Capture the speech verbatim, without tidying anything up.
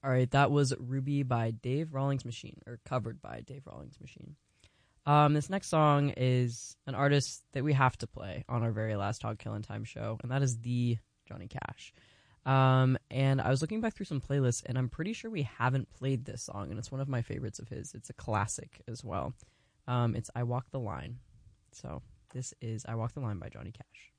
All right, that was Ruby by Dave Rawlings Machine, or covered by Dave Rawlings Machine. Um, this next song is an artist that we have to play on our very last Hog Killin' Time show, and that is the Johnny Cash. Um, and I was looking back through some playlists, and I'm pretty sure we haven't played this song, and it's one of my favorites of his. It's a classic as well. Um, it's I Walk the Line. So this is I Walk the Line by Johnny Cash.